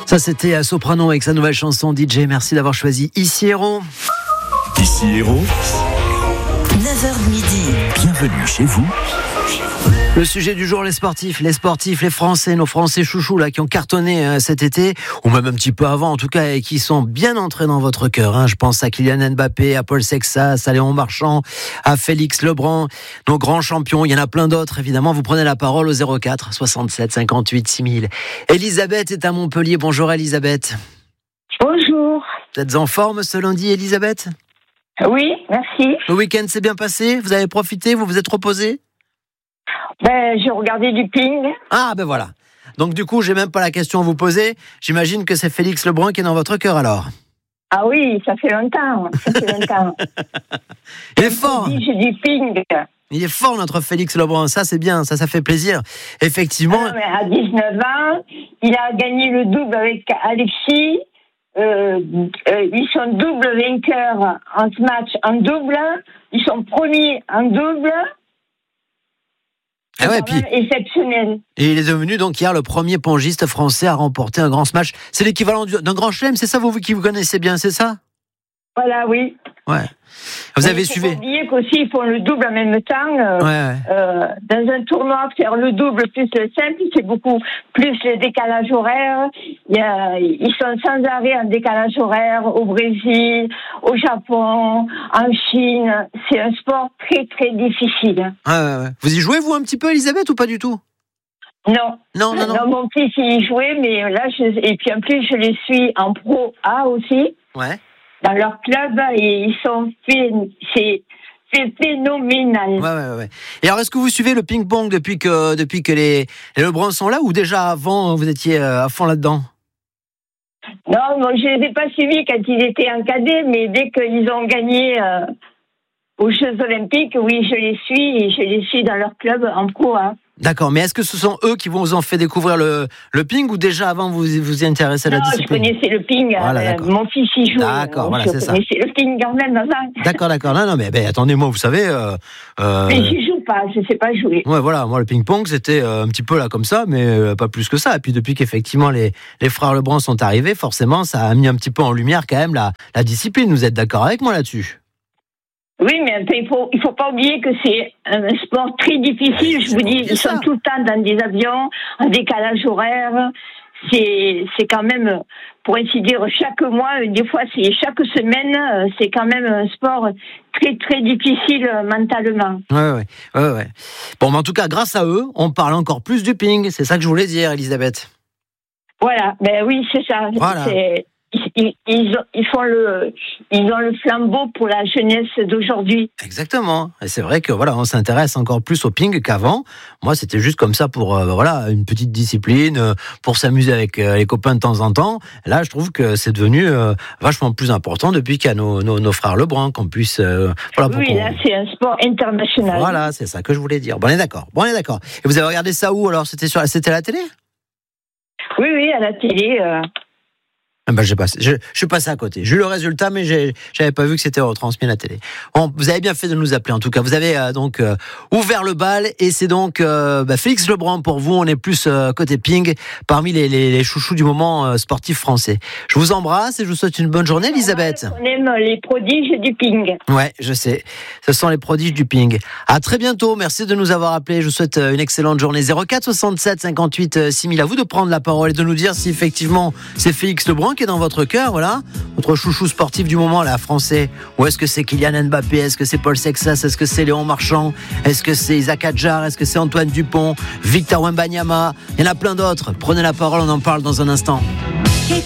Ça, c'était Soprano avec sa nouvelle chanson DJ. Merci d'avoir choisi Ici Héros. Ici Héros, 9h midi. Bienvenue chez vous. Le sujet du jour, les sportifs, les Français, nos Français chouchous là qui ont cartonné cet été, ou même un petit peu avant en tout cas, et qui sont bien entrés dans votre cœur. Je pense à Kylian Mbappé, à Paul Sexas, à Léon Marchand, à Félix Lebrun, nos grands champions. Il y en a plein d'autres, évidemment. Vous prenez la parole au 04 67 58 6000. Elisabeth est à Montpellier. Bonjour Elisabeth. Bonjour. Vous êtes en forme ce lundi, Elisabeth ? Oui, merci. Le week-end s'est bien passé ? Vous avez profité ? Vous vous êtes reposé ? J'ai regardé du ping. Ah ben voilà. Donc du coup, j'ai même pas la question à vous poser. J'imagine que c'est Félix Lebrun qui est dans votre cœur alors. Ah oui, ça fait longtemps. Il est fort. J'ai du ping. Il est fort notre Félix Lebrun. Ça c'est bien, ça fait plaisir. Effectivement. Mais à 19 ans, il a gagné le double avec Alexis. Ils sont double vainqueurs en ce match en double. Ils sont premiers en double. Ah ouais, puis exceptionnel. Et il est devenu donc hier le premier pongiste français à remporter un grand smash. C'est l'équivalent d'un grand chelem, c'est ça vous qui vous connaissez bien, c'est ça ? Voilà, oui. Ouais. Vous avez suivi. Il faut pas oublier qu'aussi ils font le double en même temps. Dans un tournoi, faire le double plus le simple, c'est beaucoup plus le décalage horaire. Ils sont sans arrêt en décalage horaire au Brésil, au Japon, en Chine. C'est un sport très très difficile. Ouais. Vous y jouez vous un petit peu, Elisabeth, ou pas du tout ? Non. Mon fils il y jouait, mais là et puis en plus je les suis en Pro A aussi. Ouais. Dans leur club, et ils sont c'est phénoménal. Ouais. Et alors, est-ce que vous suivez le ping-pong depuis que les Lebrun sont là, ou déjà avant, vous étiez à fond là-dedans ? Non, moi, je ne les ai pas suivis quand ils étaient en cadet, mais dès qu'ils ont gagné aux Jeux Olympiques, oui, je les suis dans leur club en pro. D'accord, mais est-ce que ce sont eux qui vous ont fait découvrir le ping, ou déjà avant vous y intéressez à la discipline ? Non, je connaissais le ping. Voilà, mon fils y joue. D'accord, voilà, c'est ça. Je connaissais le ping quand même avant. D'accord. Non, mais attendez-moi, vous savez. Mais j'y joue pas, je sais pas jouer. Ouais, voilà, moi le ping-pong c'était un petit peu là comme ça, mais pas plus que ça. Et puis depuis qu'effectivement les frères Lebrun sont arrivés, forcément ça a mis un petit peu en lumière quand même la discipline. Vous êtes d'accord avec moi là-dessus ? Oui, mais il faut pas oublier que c'est un sport très difficile. Je vous dis, ils sont tout le temps dans des avions, en décalage horaire. C'est quand même, pour ainsi dire, chaque mois, des fois c'est chaque semaine, c'est quand même un sport très très difficile mentalement. Ouais. Bon, mais en tout cas, grâce à eux, on parle encore plus du ping. C'est ça que je voulais dire, Elisabeth. Voilà, oui, c'est ça. Voilà. Ils ont le flambeau pour la jeunesse d'aujourd'hui. Exactement. Et c'est vrai que voilà, on s'intéresse encore plus au ping qu'avant. Moi, c'était juste comme ça pour une petite discipline, pour s'amuser avec les copains de temps en temps. Là, je trouve que c'est devenu vachement plus important depuis qu'il y a nos frères Lebrun, qu'on puisse oui, là, c'est un sport international. Voilà, c'est ça que je voulais dire. Bon, on est d'accord. Et vous avez regardé ça où alors ? C'était à la télé ? Oui, à la télé. Je suis passé à côté. J'ai eu le résultat, mais j'avais pas vu que c'était retransmis à la télé. Bon, vous avez bien fait de nous appeler. En tout cas, vous avez donc ouvert le bal, et c'est donc Félix Lebrun pour vous. On est plus côté ping, parmi les chouchous du moment sportif français. Je vous embrasse et je vous souhaite une bonne journée, Elisabeth. On aime les prodiges du ping. Ouais, je sais. Ce sont les prodiges du ping. À très bientôt. Merci de nous avoir appelés. Je vous souhaite une excellente journée. 04 67 58 6000. À vous de prendre la parole et de nous dire si effectivement c'est Félix Lebrun qui est dans votre cœur, voilà, votre chouchou sportif du moment là, français, ou est-ce que c'est Kylian Mbappé, est-ce que c'est Paul Sexas, est-ce que c'est Léon Marchand, est-ce que c'est Isaac Adjar, est-ce que c'est Antoine Dupont, Victor Wembanyama, il y en a plein d'autres. Prenez la parole, on en parle dans un instant.